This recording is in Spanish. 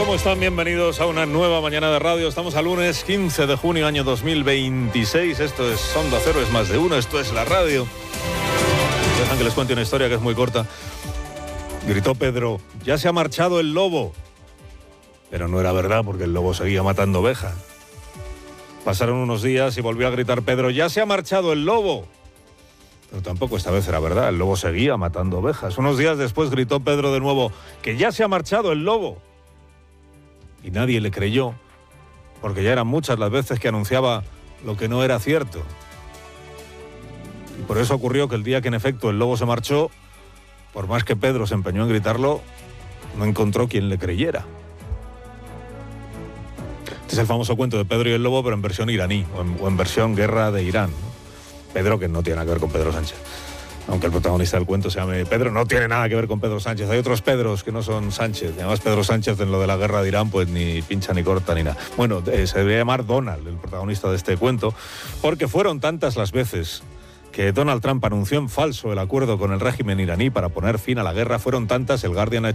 ¿Cómo están? Bienvenidos a una nueva mañana de radio. Estamos a lunes 15 de junio, año 2026. Esto es Onda Cero, es más de uno. Esto es la radio. Dejan que les cuente una historia que es muy corta. Gritó Pedro, ya se ha marchado el lobo. Pero no era verdad, porque el lobo seguía matando ovejas. Pasaron unos días y volvió a gritar Pedro, ya se ha marchado el lobo. Pero tampoco esta vez era verdad, el lobo seguía matando ovejas. Unos días después gritó Pedro de nuevo, que ya se ha marchado el lobo. Y nadie le creyó, porque ya eran muchas las veces que anunciaba lo que no era cierto. Y por eso ocurrió que el día que en efecto el lobo se marchó, por más que Pedro se empeñó en gritarlo, no encontró quien le creyera. Este es el famoso cuento de Pedro y el lobo, pero en versión iraní, o en versión guerra de Irán. Pedro, que no tiene nada que ver con Pedro Sánchez. Aunque el protagonista del cuento se llame Pedro, no tiene nada que ver con Pedro Sánchez. Hay otros Pedros que no son Sánchez. Además, Pedro Sánchez en lo de la guerra de Irán, pues ni pincha ni corta ni nada. Bueno, se debería llamar Donald, el protagonista de este cuento, porque fueron tantas las veces que Donald Trump anunció en falso el acuerdo con el régimen iraní para poner fin a la guerra, fueron tantas, el Guardian ha hecho